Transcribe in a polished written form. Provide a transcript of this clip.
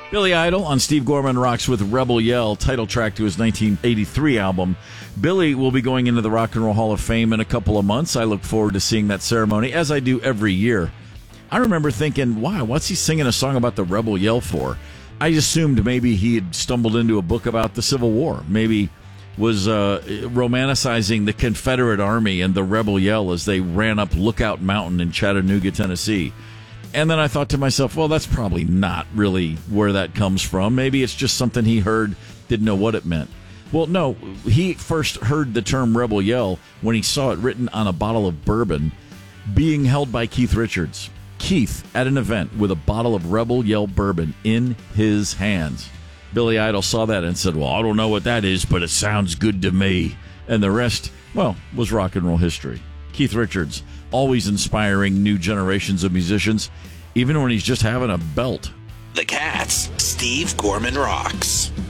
Billy Idol on Steve Gorman Rocks with Rebel Yell, title track to his 1983 album. Billy will be going into the Rock and Roll Hall of Fame in a couple of months. I look forward to seeing that ceremony, as I do every year. I remember thinking, wow, what's he singing a song about the Rebel Yell for? I assumed maybe he had stumbled into a book about the Civil War. Maybe was romanticizing the Confederate Army and the Rebel Yell as they ran up Lookout Mountain in Chattanooga, Tennessee. And then I thought to myself, well, that's probably not really where that comes from. Maybe it's just something he heard, didn't know what it meant. Well, no, he first heard the term Rebel Yell when he saw it written on a bottle of bourbon being held by Keith Richards. Keith at an event with a bottle of Rebel Yell bourbon in his hands. Billy Idol saw that and said, well, I don't know what that is, but it sounds good to me. And the rest, well, was rock and roll history. Keith Richards, always inspiring new generations of musicians, even when he's just having a belt. The Cats, Steve Gorman Rocks.